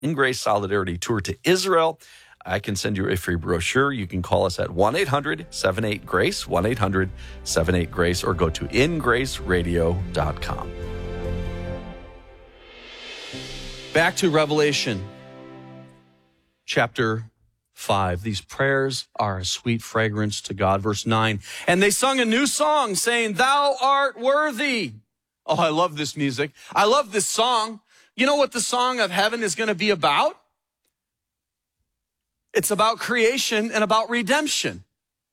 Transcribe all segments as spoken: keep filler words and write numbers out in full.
In Grace Solidarity Tour to Israel. I can send you a free brochure. You can call us at one eight hundred seven eight GRACE, one eight hundred seven eight GRACE, or go to in grace radio dot com. Back to Revelation chapter five. These prayers are a sweet fragrance to God. Verse nine. And they sung a new song saying, "Thou art worthy." Oh, I love this music. I love this song. You know what the song of heaven is going to be about? It's about creation and about redemption.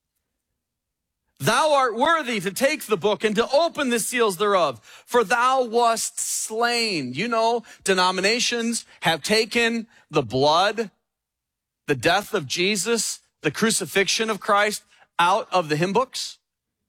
Thou art worthy to take the book and to open the seals thereof, for thou wast slain. You know, denominations have taken the blood, the death of Jesus, the crucifixion of Christ out of the hymn books.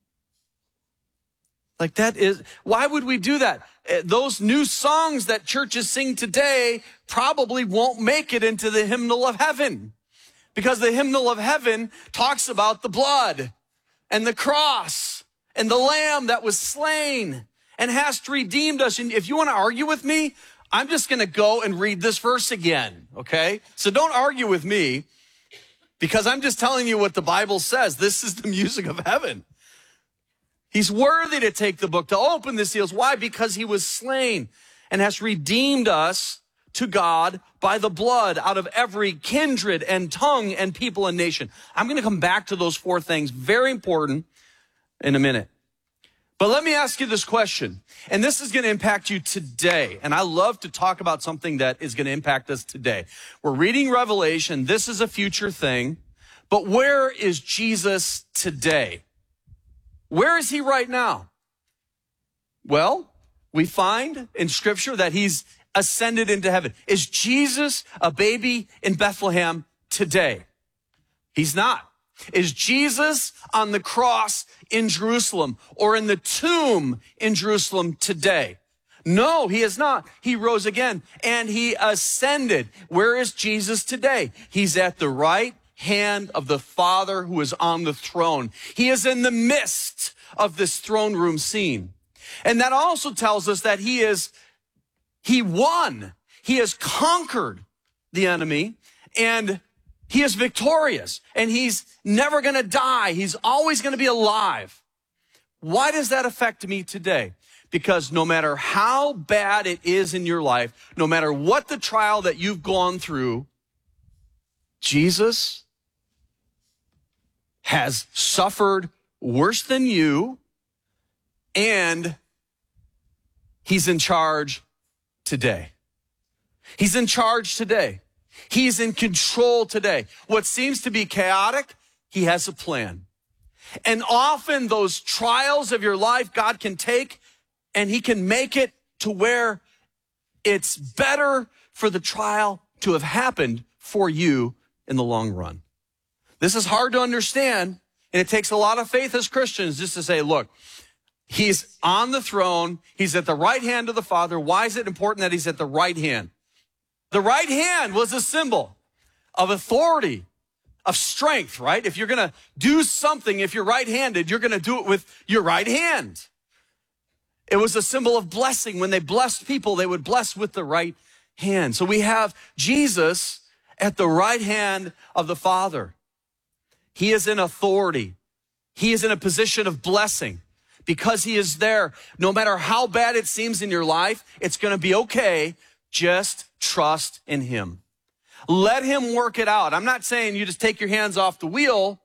Like that is, why would we do that? Those new songs that churches sing today probably won't make it into the hymnal of heaven, because the hymnal of heaven talks about the blood and the cross and the lamb that was slain and hast redeemed us. And if you want to argue with me, I'm just going to go and read this verse again, okay? So don't argue with me, because I'm just telling you what the Bible says. This is the music of heaven. He's worthy to take the book, to open the seals. Why? Because he was slain and has redeemed us to God by the blood out of every kindred and tongue and people and nation. I'm going to come back to those four things, very important, in a minute. But let me ask you this question, and this is going to impact you today. And I love to talk about something that is going to impact us today. We're reading Revelation. This is a future thing. But where is Jesus today? Where is he right now? Well, we find in Scripture that he's ascended into heaven. Is Jesus a baby in Bethlehem today? He's not. Is Jesus on the cross in Jerusalem or in the tomb in Jerusalem today? No, he is not. He rose again and he ascended. Where is Jesus today? He's at the right hand of the Father who is on the throne. He is in the midst of this throne room scene. And that also tells us that he is, he won. He has conquered the enemy, and he is victorious, and he's never going to die. He's always going to be alive. Why does that affect me today? Because no matter how bad it is in your life, no matter what the trial that you've gone through, Jesus has suffered worse than you, and he's in charge today. He's in charge today. He's in control today. What seems to be chaotic, he has a plan. And often those trials of your life, God can take and he can make it to where it's better for the trial to have happened for you in the long run. This is hard to understand, and it takes a lot of faith as Christians just to say, look, he's on the throne. He's at the right hand of the Father. Why is it important that he's at the right hand? The right hand was a symbol of authority, of strength, right? If you're going to do something, if you're right-handed, you're going to do it with your right hand. It was a symbol of blessing. When they blessed people, they would bless with the right hand. So we have Jesus at the right hand of the Father. He is in authority. He is in a position of blessing because he is there. No matter how bad it seems in your life, it's going to be okay. Just trust in him. Let him work it out. I'm not saying you just take your hands off the wheel,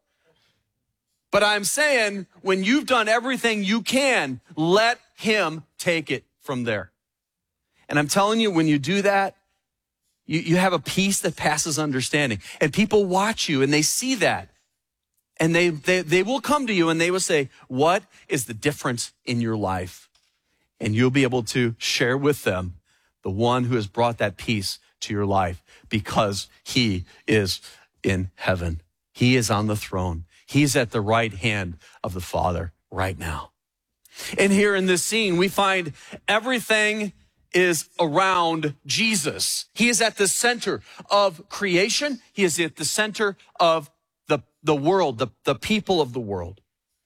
but I'm saying when you've done everything you can, let him take it from there. And I'm telling you, when you do that, you, you have a peace that passes understanding. And people watch you and they see that. And they, they, they will come to you and they will say, what is the difference in your life? And you'll be able to share with them the one who has brought that peace to your life because he is in heaven. He is on the throne. He's at the right hand of the Father right now. And here in this scene, we find everything is around Jesus. He is at the center of creation. He is at the center of the, the world, the, the people of the world.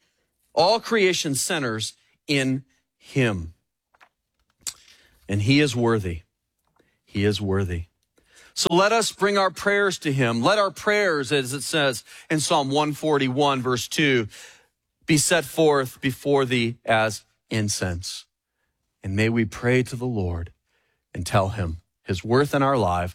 All creation centers in him. And he is worthy. He is worthy. So let us bring our prayers to him. Let our prayers, as it says in Psalm one forty-one, verse two, be set forth before thee as incense. And may we pray to the Lord and tell him his worth in our life,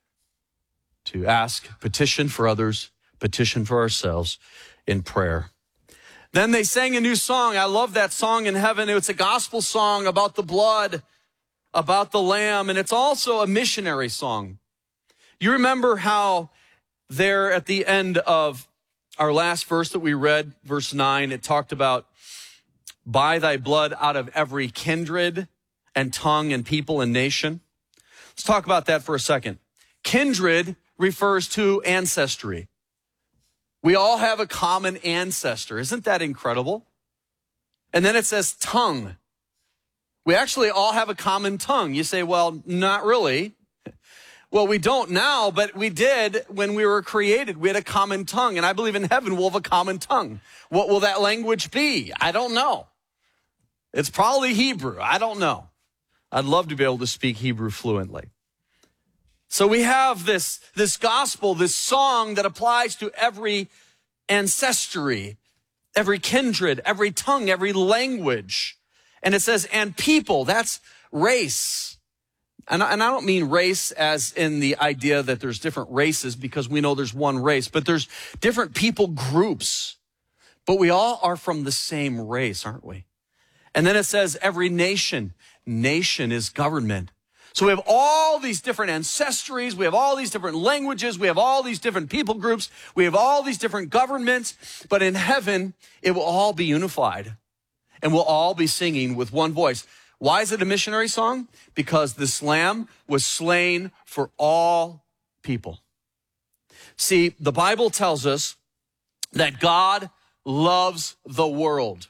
to ask, petition for others, petition for ourselves in prayer. Then they sang a new song. I love that song in heaven. It's a gospel song about the blood, about the Lamb, and it's also a missionary song. You remember how there at the end of our last verse that we read, verse nine, it talked about, by thy blood out of every kindred and tongue and people and nation. Let's talk about that for a second. Kindred refers to ancestry. We all have a common ancestor. Isn't that incredible? And then it says tongue. We actually all have a common tongue. You say, well, not really. Well, we don't now, but we did when we were created. We had a common tongue, and I believe in heaven we'll have a common tongue. What will that language be? I don't know. It's probably Hebrew. I don't know. I'd love to be able to speak Hebrew fluently. So we have this, this gospel, this song that applies to every ancestry, every kindred, every tongue, every language. And it says, and people, that's race. And I, and I don't mean race as in the idea that there's different races, because we know there's one race, but there's different people groups. But we all are from the same race, aren't we? And then it says every nation. Nation is government. So we have all these different ancestries. We have all these different languages. We have all these different people groups. We have all these different governments. But in heaven, it will all be unified. And we'll all be singing with one voice. Why is it a missionary song? Because this lamb was slain for all people. See, the Bible tells us that God loves the world.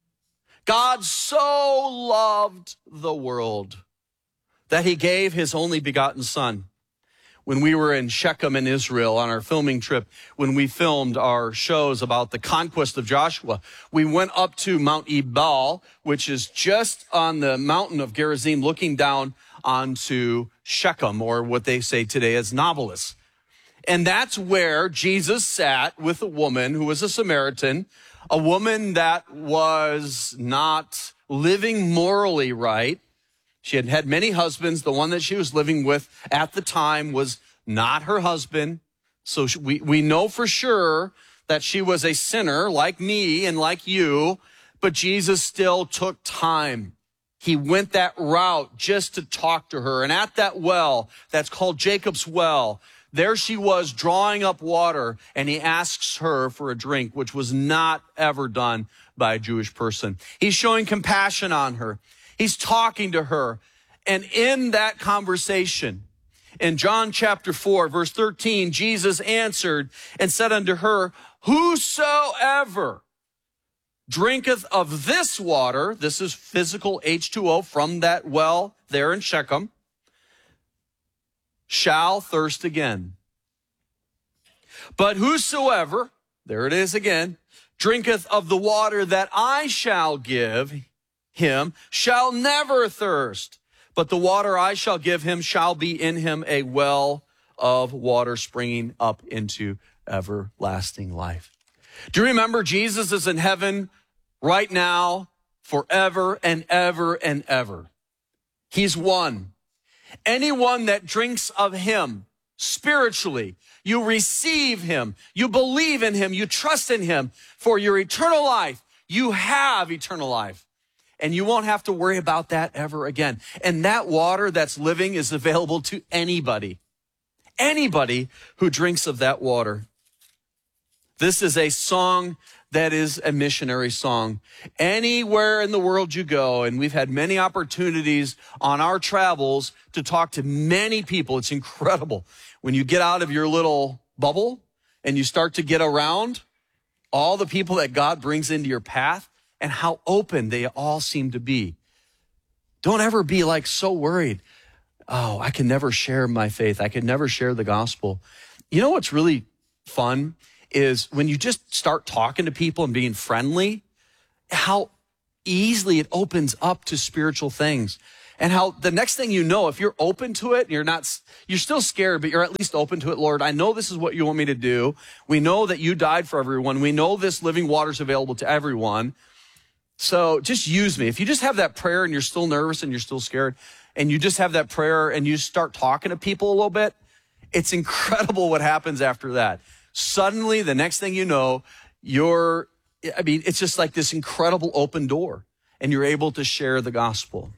God so loved the world that he gave his only begotten son. When we were in Shechem in Israel on our filming trip, when we filmed our shows about the conquest of Joshua, we went up to Mount Ebal, which is just on the mountain of Gerizim, looking down onto Shechem, or what they say today as Nablus. And that's where Jesus sat with a woman who was a Samaritan, a woman that was not living morally right. She had had many husbands. The one that she was living with at the time was not her husband. So we, we know for sure that she was a sinner like me and like you, but Jesus still took time. He went that route just to talk to her. And at that well, that's called Jacob's well, there she was drawing up water, and he asks her for a drink, which was not ever done by a Jewish person. He's showing compassion on her. He's talking to her. And in that conversation, in John chapter four, verse thirteen, Jesus answered and said unto her, whosoever drinketh of this water, this is physical H two O from that well there in Shechem, shall thirst again. But whosoever, there it is again, drinketh of the water that I shall give him shall never thirst, but the water I shall give him shall be in him a well of water springing up into everlasting life. Do you remember Jesus is in heaven right now, forever and ever and ever? He's one. Anyone that drinks of him spiritually, you receive him, you believe in him, you trust in him for your eternal life, you have eternal life. And you won't have to worry about that ever again. And that water that's living is available to anybody. Anybody who drinks of that water. This is a song that is a missionary song. Anywhere in the world you go, and we've had many opportunities on our travels to talk to many people. It's incredible. When you get out of your little bubble and you start to get around all the people that God brings into your path, and how open they all seem to be. Don't ever be like so worried. Oh, I can never share my faith. I can never share the gospel. You know what's really fun is when you just start talking to people and being friendly, how easily it opens up to spiritual things. And how the next thing you know, if you're open to it, you're not, you're still scared, but you're at least open to it. Lord, I know this is what you want me to do. We know that you died for everyone. We know this living water is available to everyone. So just use me. If you just have that prayer and you're still nervous and you're still scared, and you just have that prayer and you start talking to people a little bit, it's incredible what happens after that. Suddenly, the next thing you know, you're, I mean, it's just like this incredible open door, and you're able to share the gospel.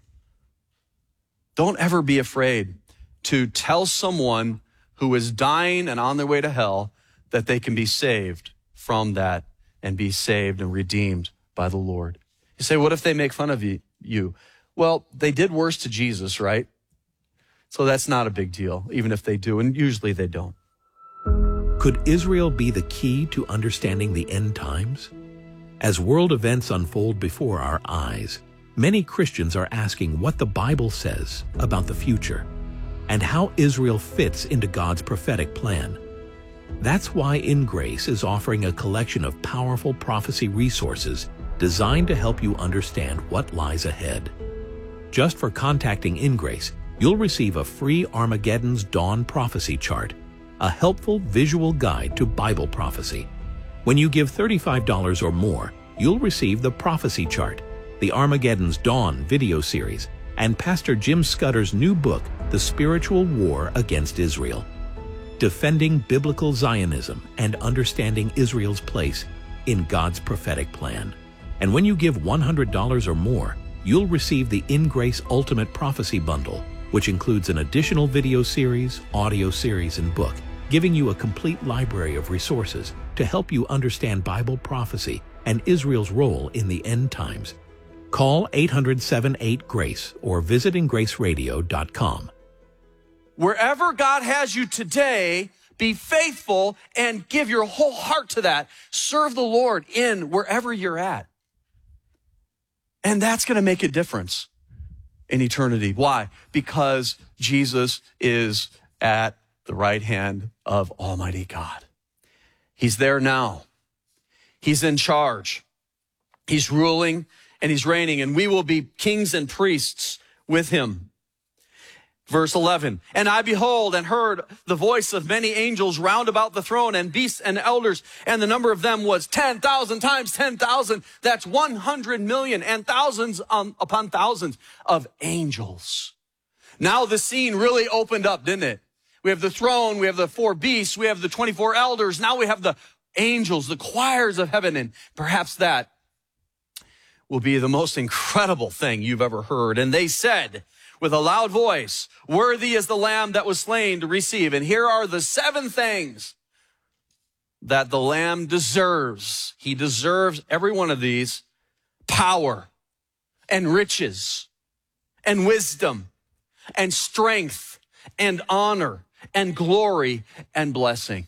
Don't ever be afraid to tell someone who is dying and on their way to hell that they can be saved from that and be saved and redeemed by the Lord. You say, what if they make fun of you? you? Well, they did worse to Jesus, right? So that's not a big deal, even if they do, and usually they don't. Could Israel be the key to understanding the end times? As world events unfold before our eyes, many Christians are asking what the Bible says about the future and how Israel fits into God's prophetic plan. That's why In Grace is offering a collection of powerful prophecy resources designed to help you understand what lies ahead. Just for contacting In Grace, you'll receive a free Armageddon's Dawn prophecy chart, a helpful visual guide to Bible prophecy. When you give thirty-five dollars or more, you'll receive the prophecy chart, the Armageddon's Dawn video series, and Pastor Jim Scudder's new book, The Spiritual War Against Israel. Defending Biblical Zionism and Understanding Israel's Place in God's Prophetic Plan. And when you give one hundred dollars or more, you'll receive the In Grace Ultimate Prophecy Bundle, which includes an additional video series, audio series, and book, giving you a complete library of resources to help you understand Bible prophecy and Israel's role in the end times. Call eight hundred, seven eight, GRACE or visit in grace radio dot com. Wherever God has you today, be faithful and give your whole heart to that. Serve the Lord in wherever you're at. And that's going to make a difference in eternity. Why? Because Jesus is at the right hand of Almighty God. He's there now. He's in charge. He's ruling and he's reigning, and we will be kings and priests with him. Verse eleven, and I behold and heard the voice of many angels round about the throne, and beasts and elders, and the number of them was ten thousand times ten thousand. That's one hundred million, and thousands um, upon thousands of angels. Now the scene really opened up, didn't it? We have the throne, we have the four beasts, we have the twenty-four elders. Now we have the angels, the choirs of heaven, and perhaps that will be the most incredible thing you've ever heard. And they said with a loud voice, worthy is the Lamb that was slain to receive. And here are the seven things that the Lamb deserves. He deserves every one of these: power and riches and wisdom and strength and honor and glory and blessing.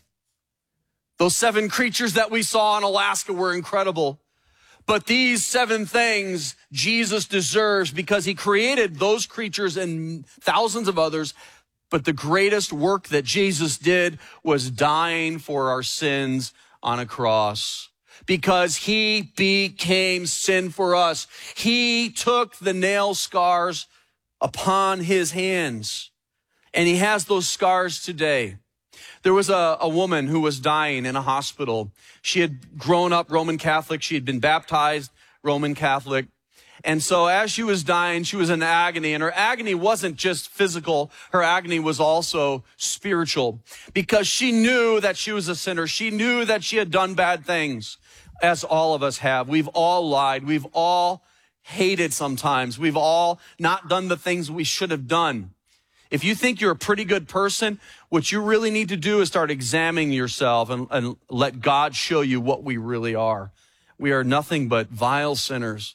Those seven creatures that we saw in Alaska were incredible. But these seven things Jesus deserves because he created those creatures and thousands of others. But the greatest work that Jesus did was dying for our sins on a cross, because he became sin for us. He took the nail scars upon his hands, and he has those scars today. There was a, a woman who was dying in a hospital. She had grown up Roman Catholic. She had been baptized Roman Catholic. And so as she was dying, she was in agony. And her agony wasn't just physical. Her agony was also spiritual, because she knew that she was a sinner. She knew that she had done bad things, as all of us have. We've all lied. We've all hated sometimes. We've all not done the things we should have done. If you think you're a pretty good person, what you really need to do is start examining yourself and, and let God show you what we really are. We are nothing but vile sinners.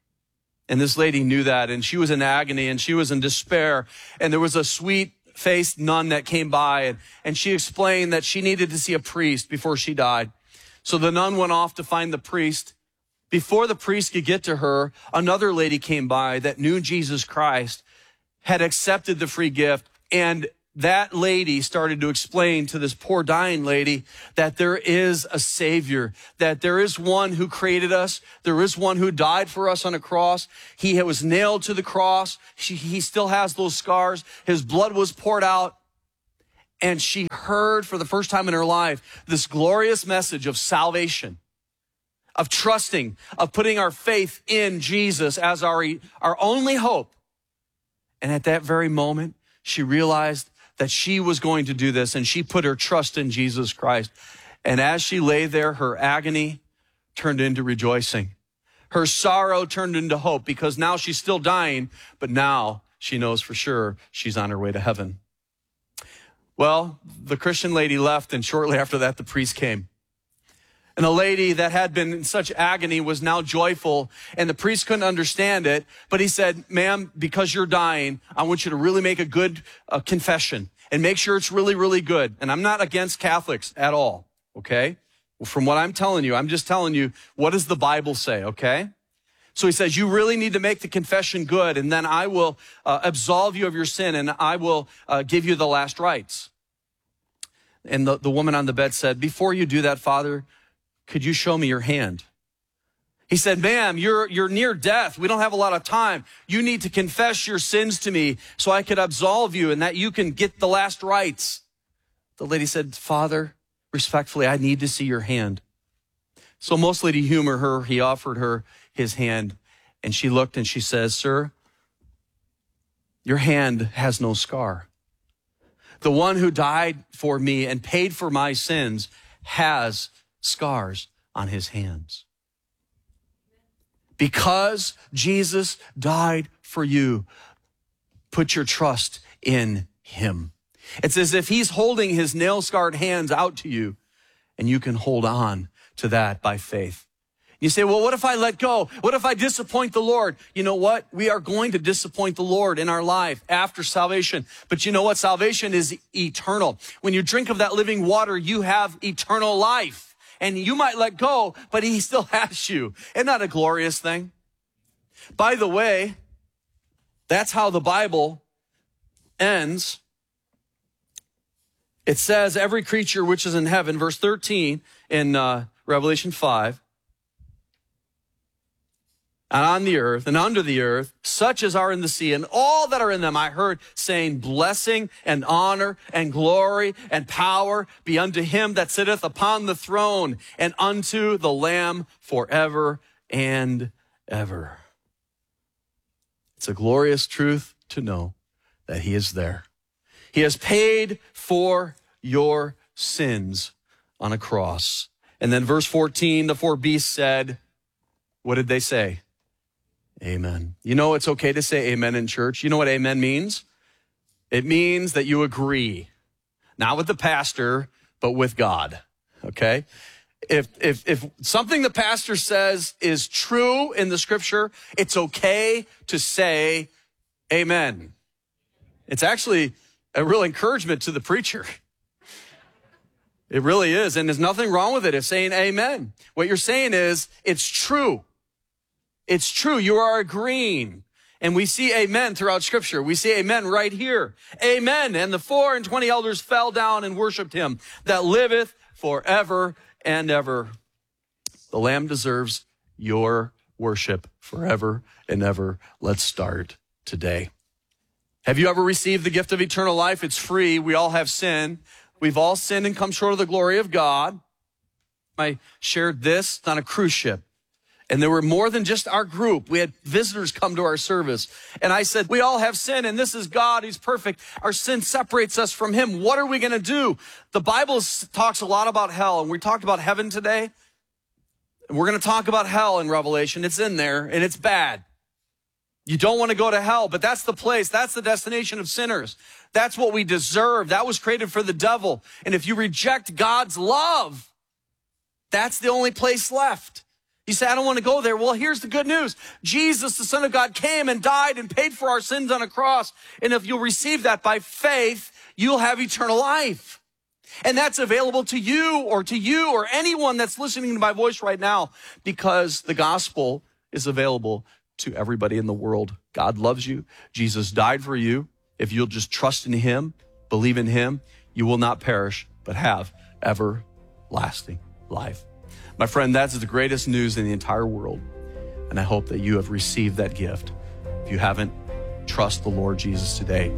And this lady knew that, and she was in agony, and she was in despair. And there was a sweet-faced nun that came by, and, and she explained that she needed to see a priest before she died. So the nun went off to find the priest. Before the priest could get to her, another lady came by that knew Jesus Christ, had accepted the free gift, and that lady started to explain to this poor dying lady that there is a Savior, that there is one who created us. There is one who died for us on a cross. He was nailed to the cross. She, he still has those scars. His blood was poured out. And she heard for the first time in her life this glorious message of salvation, of trusting, of putting our faith in Jesus as our, our only hope. And at that very moment, she realized that she was going to do this, and she put her trust in Jesus Christ. And as she lay there, her agony turned into rejoicing. Her sorrow turned into hope, because now she's still dying, but now she knows for sure she's on her way to heaven. Well, the Christian lady left, and shortly after that, the priest came. And the lady that had been in such agony was now joyful, and the priest couldn't understand it, but he said, ma'am, because you're dying, I want you to really make a good uh, confession and make sure it's really, really good. And I'm not against Catholics at all, okay? Well, from what I'm telling you, I'm just telling you, what does the Bible say, okay? So he says, you really need to make the confession good, and then I will uh, absolve you of your sin, and I will uh, give you the last rites. And the, the woman on the bed said, before you do that, Father, could you show me your hand? He said, ma'am, you're, you're near death. We don't have a lot of time. You need to confess your sins to me so I could absolve you and that you can get the last rites. The lady said, Father, respectfully, I need to see your hand. So mostly to humor her, he offered her his hand, and she looked and she says, sir, your hand has no scar. The one who died for me and paid for my sins has scars on his hands. Because Jesus died for you, put your trust in him. It's as if he's holding his nail-scarred hands out to you, and you can hold on to that by faith. You say, well, what if I let go? What if I disappoint the Lord? You know what? We are going to disappoint the Lord in our life after salvation. But you know what? Salvation is eternal. When you drink of that living water, you have eternal life. And you might let go, but he still has you. Isn't that a glorious thing? By the way, that's how the Bible ends. It says, every creature which is in heaven, verse thirteen in uh, Revelation five, and on the earth and under the earth, such as are in the sea, and all that are in them, I heard saying, blessing and honor and glory and power be unto him that sitteth upon the throne and unto the Lamb forever and ever. It's a glorious truth to know that he is there. He has paid for your sins on a cross. And then verse fourteen, the four beasts said, what did they say? Amen. You know, it's okay to say amen in church. You know what amen means? It means that you agree, not with the pastor, but with God. Okay? If, if, if something the pastor says is true in the scripture, it's okay to say amen. It's actually a real encouragement to the preacher. It really is. And there's nothing wrong with it if saying amen. What you're saying is it's true. It's true. You are agreeing. And we see amen throughout scripture. We see amen right here. Amen. And the four and twenty elders fell down and worshiped him that liveth forever and ever. The Lamb deserves your worship forever and ever. Let's start today. Have you ever received the gift of eternal life? It's free. We all have sin. We've all sinned and come short of the glory of God. I shared this on a cruise ship. And there were more than just our group. We had visitors come to our service. And I said, we all have sin, and this is God. He's perfect. Our sin separates us from him. What are we going to do? The Bible talks a lot about hell, and we talked about heaven today. And we're going to talk about hell in Revelation. It's in there, and it's bad. You don't want to go to hell, but that's the place. That's the destination of sinners. That's what we deserve. That was created for the devil. And if you reject God's love, that's the only place left. You say, I don't want to go there. Well, here's the good news. Jesus, the Son of God, came and died and paid for our sins on a cross. And if you'll receive that by faith, you'll have eternal life. And that's available to you or to you or anyone that's listening to my voice right now, because the gospel is available to everybody in the world. God loves you. Jesus died for you. If you'll just trust in him, believe in him, you will not perish, but have everlasting life. My friend, that's the greatest news in the entire world. And I hope that you have received that gift. If you haven't, trust the Lord Jesus today.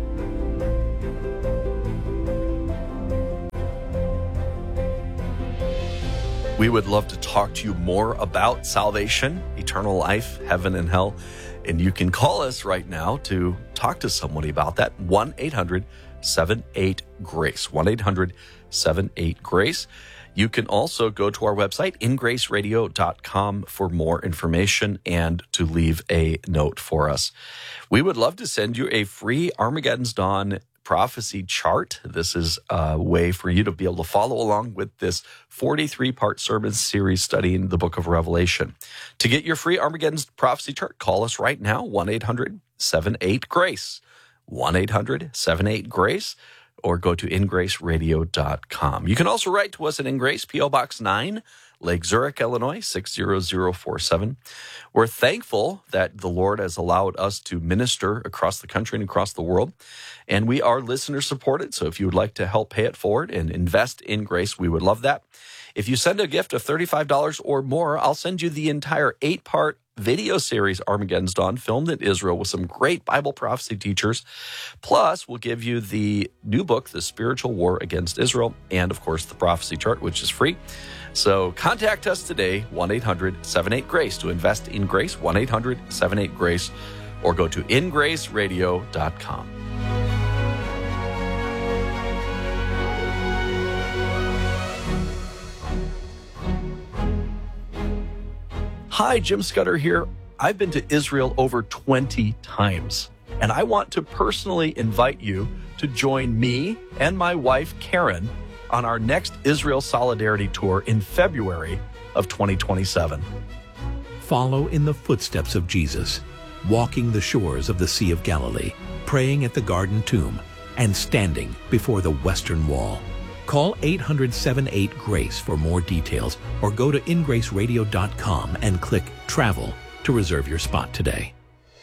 We would love to talk to you more about salvation, eternal life, heaven and hell. And you can call us right now to talk to somebody about that. one eight hundred seven eight GRACE. one eight hundred seven eight GRACE. You can also go to our website, in grace radio dot com, for more information and to leave a note for us. We would love to send you a free Armageddon's Dawn prophecy chart. This is a way for you to be able to follow along with this forty-three part sermon series studying the book of Revelation. To get your free Armageddon's prophecy chart, call us right now, one eight hundred seven eight GRACE. one eight hundred seven eight GRACE. Or go to in grace radio dot com. You can also write to us at InGrace, P O Box nine, Lake Zurich, Illinois, six zero zero four seven. We're thankful that the Lord has allowed us to minister across the country and across the world. And we are listener supported. So if you would like to help pay it forward and invest in grace, we would love that. If you send a gift of thirty-five dollars or more, I'll send you the entire eight-part video series, Armageddon's Dawn, filmed in Israel with some great Bible prophecy teachers. Plus, we'll give you the new book, The Spiritual War Against Israel, and, of course, the prophecy chart, which is free. So contact us today, one eight hundred seven eight GRACE, to invest in grace, one eight hundred seven eight GRACE, or go to in grace radio dot com. Hi, Jim Scudder here. I've been to Israel over twenty times, and I want to personally invite you to join me and my wife, Karen, on our next Israel Solidarity Tour in February of twenty twenty-seven. Follow in the footsteps of Jesus, walking the shores of the Sea of Galilee, praying at the Garden Tomb, and standing before the Western Wall. Call eight hundred seven eight GRACE for more details, or go to in grace radio dot com and click Travel to reserve your spot today.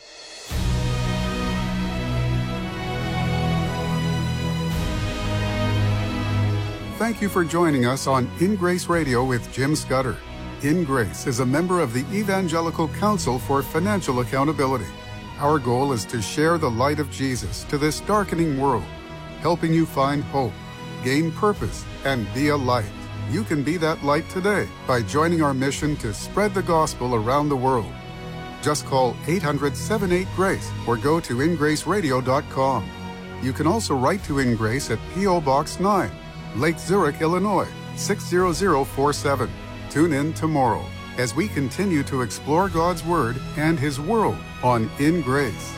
Thank you for joining us on In Grace Radio with Jim Scudder. In Grace is a member of the Evangelical Council for Financial Accountability. Our goal is to share the light of Jesus to this darkening world, helping you find hope, gain purpose, and be a light. You can be that light today by joining our mission to spread the gospel around the world. Just call eight hundred seven eight GRACE or go to in grace radio dot com. You can also write to In Grace at P O Box nine, Lake Zurich, Illinois, six zero zero four seven. Tune in tomorrow as we continue to explore God's Word and His world on In Grace.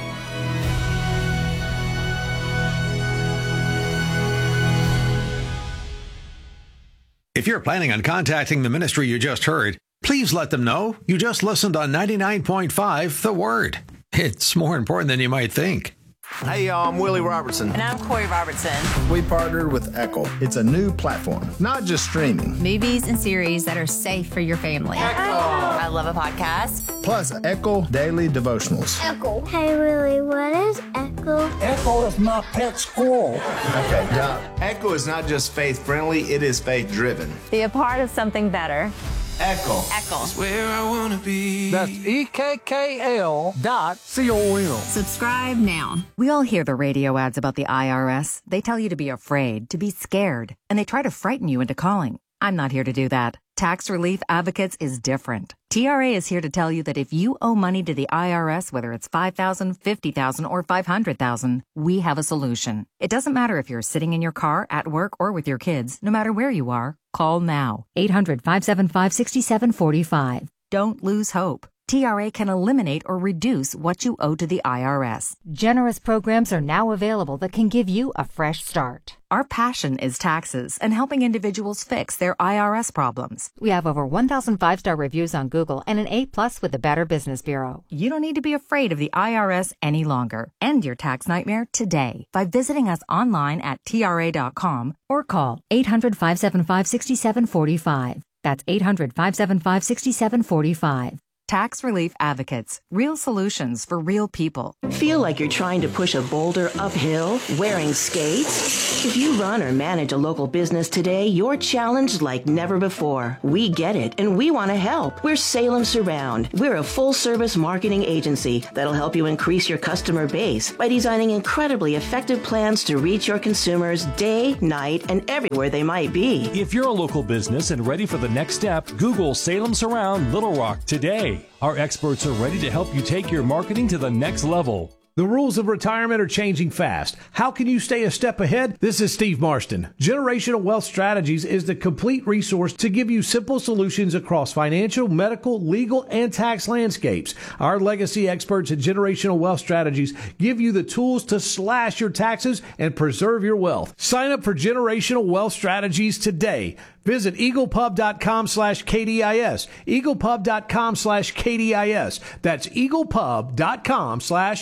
If you're planning on contacting the ministry you just heard, please let them know you just listened on ninety-nine point five The Word. It's more important than you might think. Hey, y'all, I'm Willie Robertson. And I'm Corey Robertson. We partnered with Echo. It's a new platform, not just streaming. Movies and series that are safe for your family. Echo! I love a podcast. Plus, Echo Daily Devotionals. Echo. Hey, Willie, what is Echo? Echo is my pet squirrel. Okay, now, Echo is not just faith-friendly, it is faith-driven. Be a part of something better. Echo. Echo. Where I wanna be. That's E K K L dot C O M. Subscribe now. We all hear the radio ads about the I R S. They tell you to be afraid, to be scared, and they try to frighten you into calling. I'm not here to do that. Tax Relief Advocates is different. T R A is here to tell you that if you owe money to the I R S, whether it's five thousand dollars, fifty thousand dollars, or five hundred thousand dollars, we have a solution. It doesn't matter if you're sitting in your car, at work, or with your kids. No matter where you are, call now. eight hundred, five seven five, six seven four five. Don't lose hope. T R A can eliminate or reduce what you owe to the I R S. Generous programs are now available that can give you a fresh start. Our passion is taxes and helping individuals fix their I R S problems. We have over one thousand five-star reviews on Google and an A plus with the Better Business Bureau. You don't need to be afraid of the I R S any longer. End your tax nightmare today by visiting us online at T R A dot com or call eight hundred, five seven five, six seven four five. That's eight hundred, five seven five, six seven four five. Tax Relief Advocates. Real solutions for real people. Feel like you're trying to push a boulder uphill wearing skates? If you run or manage a local business today, you're challenged like never before. We get it, and we want to help. We're Salem Surround. We're a full-service marketing agency that'll help you increase your customer base by designing incredibly effective plans to reach your consumers day, night, and everywhere they might be. If you're a local business and ready for the next step, Google Salem Surround Little Rock today. Our experts are ready to help you take your marketing to the next level. The rules of retirement are changing fast. How can you stay a step ahead? This is Steve Marston. Generational Wealth Strategies is the complete resource to give you simple solutions across financial, medical, legal, and tax landscapes. Our legacy experts at Generational Wealth Strategies give you the tools to slash your taxes and preserve your wealth. Sign up for Generational Wealth Strategies today. Visit eaglepub.com slash KDIS. eaglepub.com slash KDIS. That's eaglepub.com slash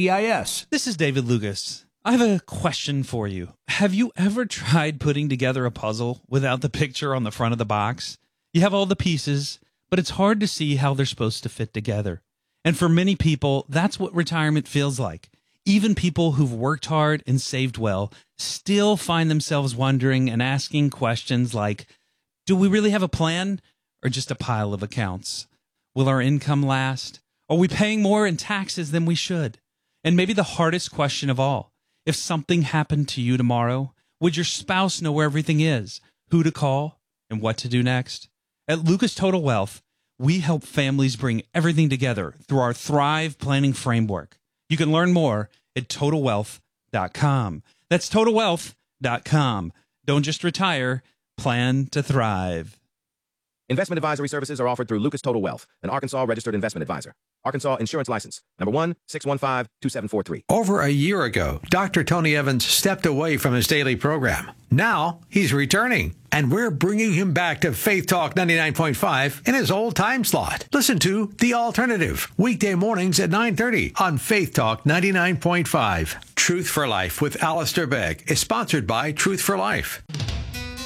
KDIS. This is David Lucas. I have a question for you. Have you ever tried putting together a puzzle without the picture on the front of the box? You have all the pieces, but it's hard to see how they're supposed to fit together. And for many people, that's what retirement feels like. Even people who've worked hard and saved well still find themselves wondering and asking questions like, do we really have a plan or just a pile of accounts? Will our income last? Are we paying more in taxes than we should? And maybe the hardest question of all, if something happened to you tomorrow, would your spouse know where everything is, who to call, and what to do next? At Lucas Total Wealth, we help families bring everything together through our Thrive Planning Framework. You can learn more at total wealth dot com. That's total wealth dot com. Don't just retire, plan to thrive. Investment advisory services are offered through Lucas Total Wealth, an Arkansas registered investment advisor. Arkansas Insurance License, number one six one five two seven four three. Over a year ago, Doctor Tony Evans stepped away from his daily program. Now he's returning, and we're bringing him back to Faith Talk ninety-nine point five in his old time slot. Listen to The Alternative, weekday mornings at nine thirty on Faith Talk ninety-nine point five. Truth for Life with Alistair Begg is sponsored by Truth for Life.